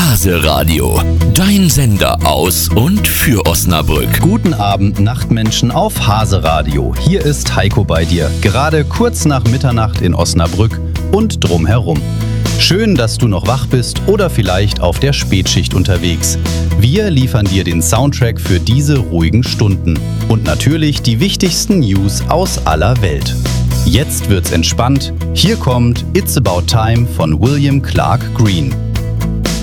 Hase Radio, dein Sender aus und für Osnabrück. Guten Abend, Nachtmenschen auf Hase Radio. Hier ist Heiko bei dir, gerade kurz nach Mitternacht in Osnabrück und drumherum. Schön, dass du noch wach bist oder vielleicht auf der Spätschicht unterwegs. Wir liefern dir den Soundtrack für diese ruhigen Stunden und natürlich die wichtigsten News aus aller Welt. Jetzt wird's entspannt. Hier kommt It's About Time von William Clark Green.